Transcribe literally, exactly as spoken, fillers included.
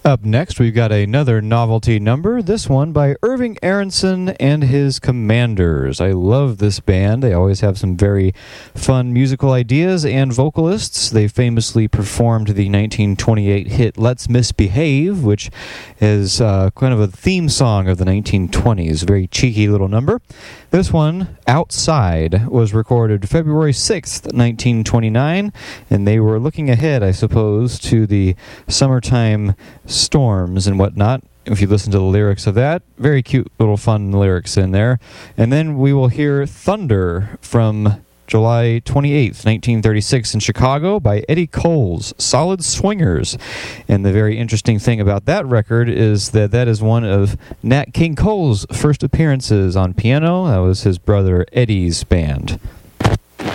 Up next, we've got another novelty number, this one by Irving Aronson and his Commanders. I love this band. They always have some very fun musical ideas and vocalists. They famously performed the nineteen twenty-eight hit Let's Misbehave, which is uh, kind of a theme song of the nineteen twenties. Very cheeky little number. This one, Outside, was recorded February sixth, nineteen twenty-nine, and they were looking ahead, I suppose, to the summertime storms and whatnot. If you listen to the lyrics of that, very cute little fun lyrics in there. And then we will hear Thunder from July twenty-eighth, nineteen thirty-six in Chicago by Eddie Coles, Solid Swingers. And the very interesting thing about that record is that that is one of Nat King Cole's first appearances on piano. That was his brother Eddie's band.